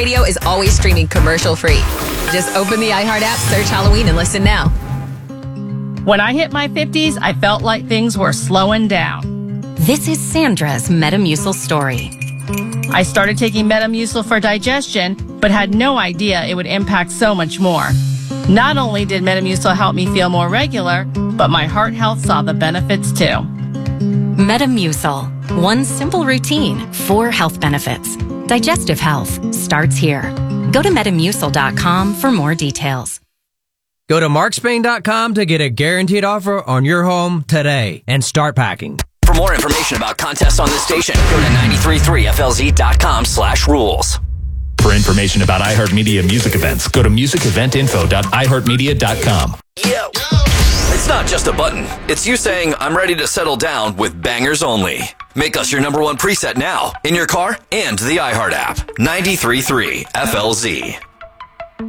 Radio is always streaming commercial-free. Just open the iHeart app, search Halloween, and listen now. When I hit my 50s, I felt like things were slowing down. This is Sandra's Metamucil story. I started taking Metamucil for digestion, but had no idea it would impact so much more. Not only did Metamucil help me feel more regular, but my heart health saw the benefits too. Metamucil. One simple routine, 4 health benefits. Digestive health starts here. Go to Metamucil.com for more details. Go to markspain.com to get a guaranteed offer on your home today and start packing. For more information about contests on this station, go to 933flz.com/rules. For information about iHeartMedia music events, go to musiceventinfo.iheartmedia.com. Yo. It's not just a button. It's you saying, I'm ready to settle down with bangers only. Make us your number one preset now, in your car and the iHeart app. 93.3 FLZ.